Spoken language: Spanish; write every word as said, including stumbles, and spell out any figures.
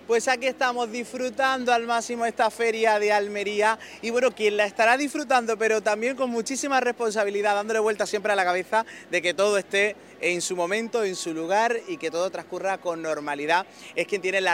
Pues aquí estamos disfrutando al máximo esta feria de Almería y bueno, quien la estará disfrutando pero también con muchísima responsabilidad, dándole vuelta siempre a la cabeza de que todo esté en su momento, en su lugar y que todo transcurra con normalidad, es quien tiene la